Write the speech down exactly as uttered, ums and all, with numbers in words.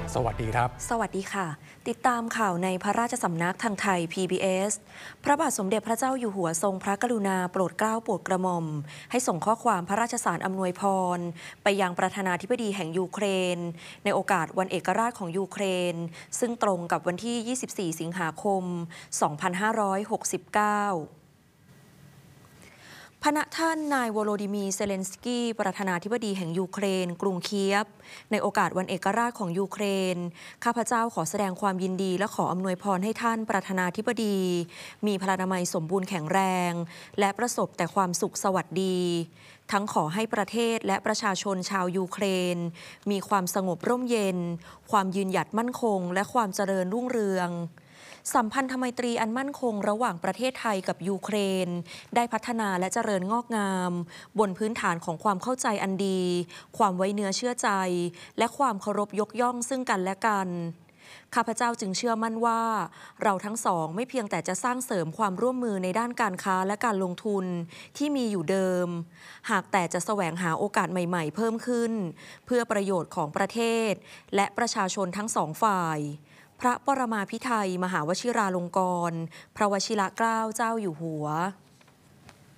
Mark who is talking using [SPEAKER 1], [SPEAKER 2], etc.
[SPEAKER 1] สวัสดีครับ
[SPEAKER 2] สวัสดีค่ะติดตามข่าวในพระราชสำนักทางไทย พี บี เอส พระบาทสมเด็จพระเจ้าอยู่หัวทรงพระกรุณาโปรดเกล้าโปรดกระหม่อมให้ส่งข้อความพระราชสารอำนวยพรไปยังประธานาธิบดีแห่งยูเครนในโอกาสวันเอกราชของยูเครนซึ่งตรงกับวันที่ ยี่สิบสี่ สิงหาคม สองพันห้าร้อยหกสิบเก้าพระท่านนายวโลดิมีร์เซเลนสกี้ประธานาธิบดีแห่งยูเครนกรุงเคียฟในโอกาสวันเอกราชของยูเครนข้าพเจ้าขอแสดงความยินดีและขออำนวยพรให้ท่านประธานาธิบดีมีพลานามัยสมบูรณ์แข็งแรงและประสบแต่ความสุขสวัสดีทั้งขอให้ประเทศและประชาชนชาวยูเครนมีความสงบร่มเย็นความยืนหยัดมั่นคงและความเจริญรุ่งเรืองสัมพันธไมตรีอันมั่นคงระหว่างประเทศไทยกับยูเครนได้พัฒนาและเจริญงอกงามบนพื้นฐานของความเข้าใจอันดีความไว้เนื้อเชื่อใจและความเคารพยกย่องซึ่งกันและกันข้าพเจ้าจึงเชื่อมั่นว่าเราทั้งสองไม่เพียงแต่จะสร้างเสริมความร่วมมือในด้านการค้าและการลงทุนที่มีอยู่เดิมหากแต่จะแสวงหาโอกาสใหม่ๆเพิ่มขึ้นเพื่อประโยชน์ของประเทศและประชาชนทั้งสองฝ่ายพระปรมาภิไธยมหาวชิราลงกรณ์พระวชิรเกล้าเจ้าอยู่หัว